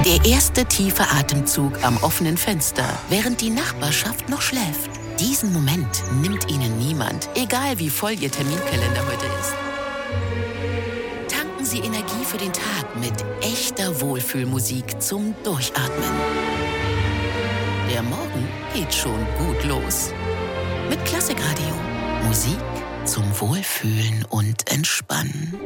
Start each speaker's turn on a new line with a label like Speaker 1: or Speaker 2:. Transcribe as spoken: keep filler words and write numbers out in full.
Speaker 1: Der erste tiefe Atemzug am offenen Fenster, während die Nachbarschaft noch schläft. Diesen Moment nimmt Ihnen niemand, egal wie voll Ihr Terminkalender heute ist. Tanken Sie Energie für den Tag mit echter Wohlfühlmusik zum Durchatmen. Der Morgen geht schon gut los. Mit Klassikradio. Musik zum Wohlfühlen und Entspannen.